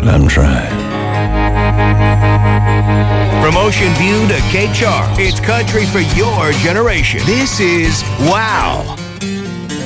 I'm trying. From Ocean View to Cape Charles, it's country for your generation. This is Wow!